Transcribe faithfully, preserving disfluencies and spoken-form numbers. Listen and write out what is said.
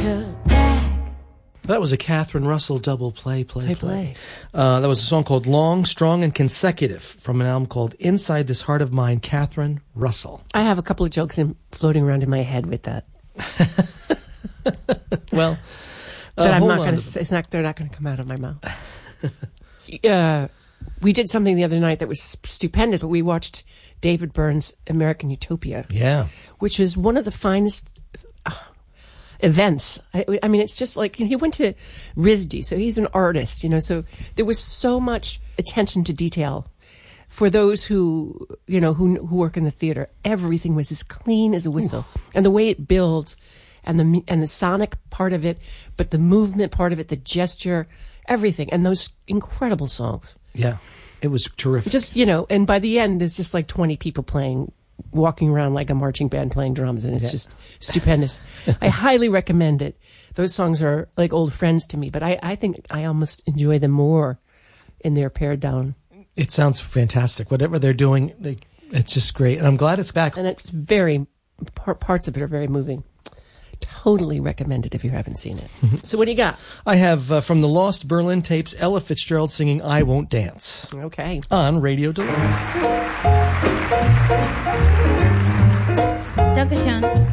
her back. That was a Catherine Russell double play, play, Play, play. play. Uh, that was a song called Long, Strong, and Consecutive from an album called Inside This Heart of Mine, Catherine Russell. I have a couple of jokes in, floating around in my head with that. Well, But uh, I'm hold not on going to to, it's not, they're not going to come out of my mouth. uh, we did something the other night that was stupendous. We watched David Byrne's American Utopia. Yeah. Which is one of the finest uh, events. I, I mean, it's just like, you know, he went to R I S D, so he's an artist, you know, so there was so much attention to detail for those who, you know, who who work in the theater. Everything was as clean as a whistle. Ooh. And the way it builds and the and the sonic part of it, but the movement part of it, the gesture, everything, and those incredible songs. Yeah. It was terrific. Just, you know, and by the end, there's just like twenty people playing, walking around like a marching band playing drums, and it's yeah. just stupendous. I highly recommend it. Those songs are like old friends to me, but I, I think I almost enjoy them more in their pared down. It sounds fantastic. Whatever they're doing, they, it's just great. And I'm glad it's back. And it's very, par- parts of it are very moving. Totally recommend it if you haven't seen it. So what do you got? I have uh, from the Lost Berlin tapes, Ella Fitzgerald singing I Won't Dance. Okay. On Radio Deluxe. Dankeschön.